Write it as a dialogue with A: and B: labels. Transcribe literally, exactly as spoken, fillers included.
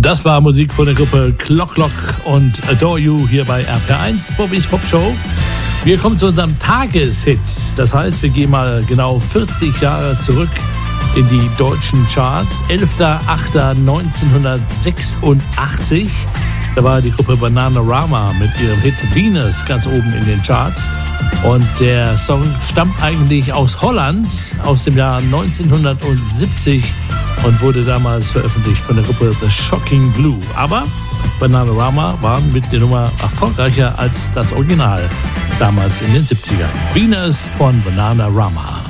A: Das war Musik von der Gruppe Clock Clock und Adore You hier bei R P R eins, Bobbys Pop Show. Wir kommen zu unserem Tageshit. Das heißt, wir gehen mal genau vierzig Jahre zurück in die deutschen Charts. elfter achter neunzehnhundertsechsundachtzig. Da war die Gruppe Bananarama mit ihrem Hit Venus ganz oben in den Charts. Und der Song stammt eigentlich aus Holland, aus dem Jahr neunzehnhundertsiebzig und wurde damals veröffentlicht von der Gruppe The Shocking Blue. Aber Bananarama waren mit der Nummer erfolgreicher als das Original damals in den siebzigern. Venus von Bananarama.